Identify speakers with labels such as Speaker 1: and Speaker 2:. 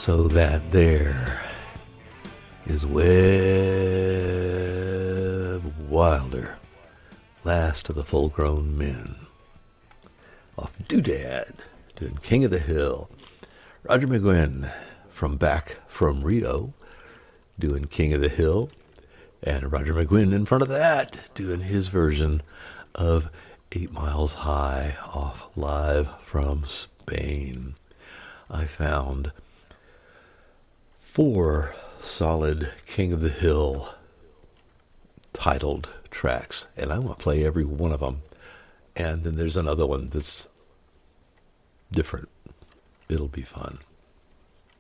Speaker 1: So that there is Webb Wilder, last of the full-grown men, off Doodad, doing King of the Hill. Roger McGuinn back from Rio, doing King of the Hill. And Roger McGuinn in front of that, doing his version of 8 Miles High, off Live from Spain. I found 4 solid King of the Hill titled tracks, and I'm going to play every one of them. And then there's another one that's different. It'll be fun.